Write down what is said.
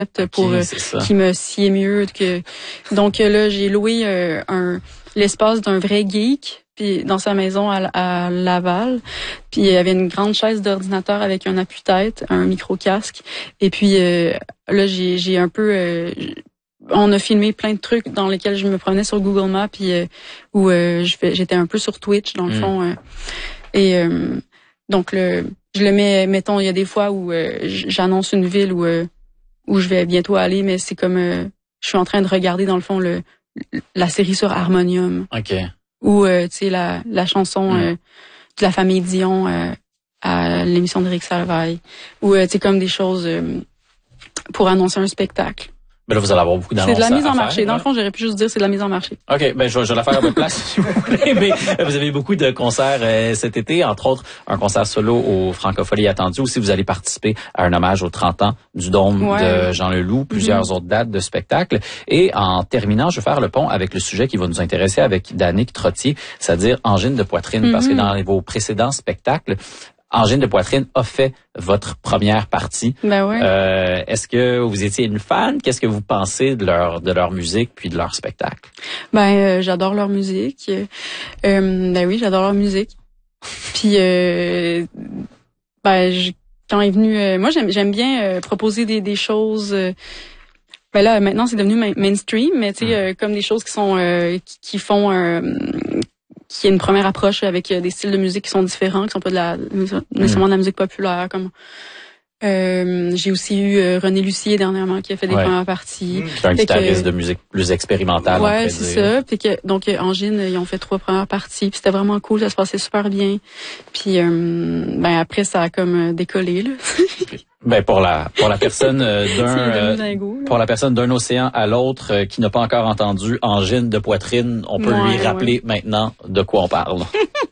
pour qui me sied mieux que. Donc là, j'ai loué l'espace d'un vrai geek. Puis dans sa maison à Laval, puis il y avait une grande chaise d'ordinateur avec un appuie-tête, un micro-casque, et puis là j'ai un peu on a filmé plein de trucs dans lesquels je me promenais sur Google Maps, puis où j'étais un peu sur Twitch dans le fond, et donc je le mets, mettons, il y a des fois où j'annonce une ville où je vais bientôt aller, mais c'est comme je suis en train de regarder dans le fond la série sur Harmonium. OK. Ou tu sais la chanson de la famille Dion à l'émission d'Éric Salvaille, ou tu sais comme des choses pour annoncer un spectacle. Ben là, vous allez avoir beaucoup d'annonces. C'est de la mise en marché. Faire, dans le fond, j'aurais pu juste dire c'est de la mise en marché. OK, ben je vais la faire à votre place si vous voulez. Mais vous avez beaucoup de concerts cet été, entre autres un concert solo au Francophonie attendu, ou si vous allez participer à un hommage aux 30 ans du Dôme de Jean Leloup, plusieurs autres dates de spectacles. Et en terminant, je vais faire le pont avec le sujet qui va nous intéresser avec Danick Trottier, c'est-à-dire angine de poitrine, parce que dans vos précédents spectacles, angine de poitrine a fait votre première partie. Ben ouais. Est-ce que vous étiez une fan? Qu'est-ce que vous pensez de leur musique puis de leur spectacle? Ben j'adore leur musique. Ben oui, j'adore leur musique. Puis quand est venu, moi j'aime bien proposer des choses. Ben là maintenant c'est devenu mainstream, mais tu sais comme des choses qui sont qui font qui est une première approche avec des styles de musique qui sont différents, qui sont pas nécessairement de la musique populaire. Comme j'ai aussi eu René Lucier dernièrement qui a fait des premières parties. C'est un guitariste de musique plus expérimentale. Ouais, c'est ça. Puis donc Angine, ils ont fait 3 premières parties. Puis c'était vraiment cool, ça se passait super bien. Puis après ça a comme décollé là. Ben pour la personne pour la personne d'un océan à l'autre qui n'a pas encore entendu angine de poitrine, on peut lui rappeler maintenant de quoi on parle.